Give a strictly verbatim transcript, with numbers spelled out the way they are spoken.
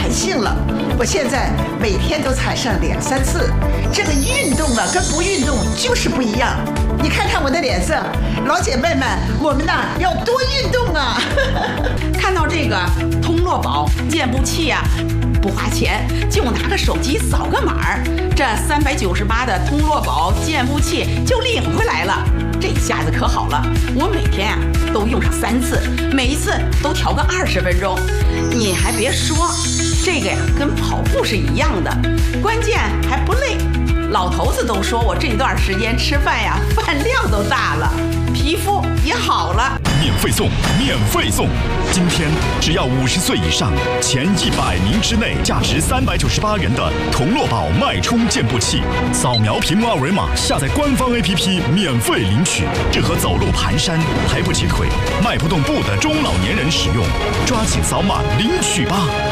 弹性了。我现在每天都踩上两三次，这个运动啊跟不运动就是不一样。你看看我的脸色，老姐妹们，我们呐要多运动啊！ 看到这个通络宝健步器啊，不花钱，就拿个手机扫个码儿，这三百九十八的通络宝健步器就领回来了。这一下子可好了，我每天啊都用上三次，每一次都调个二十分钟。你还别说，这个呀跟跑步是一样的，关键还不累。老头子都说我这段时间吃饭呀，饭量都大了，皮肤也好了。 免费送，免费送！今天只要五十岁以上，前一百名之内，价值三百九十八元的同乐宝脉冲健步器，扫描屏幕二维码，下载官方 A P P 免费领取。适合走路蹒跚、抬不起腿、迈不动步的中老年人使用，抓紧扫码领取吧！